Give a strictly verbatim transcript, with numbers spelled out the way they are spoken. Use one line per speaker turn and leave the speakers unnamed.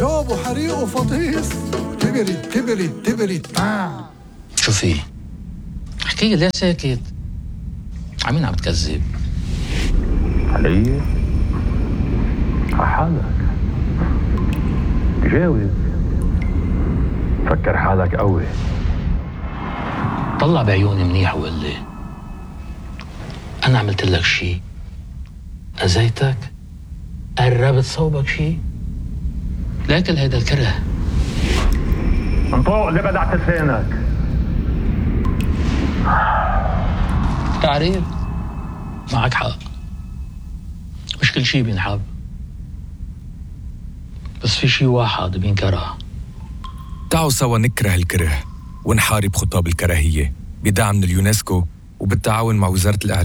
جاب وحريق وفطيس، كبرت كبرت كبرت. آه.
شو في؟ احكي لي ليه ساكت؟ عمين عم تكذب؟
علي؟ حالك جاوب، فكر حالك قوي.
طلع بعيوني منيح وقل لي أنا عملت لك شي؟ أذيتك؟ قربت صوبك شي؟ لكن هيدا الكره
انطوق اللي بدعت لسانك.
تعريف معك حق، مش كل شي بينحب، بس في شي واحد بينكره.
تعالوا سوا نكره الكره ونحارب خطاب الكراهية بدعم من اليونسكو وبالتعاون مع وزارة الإعلام.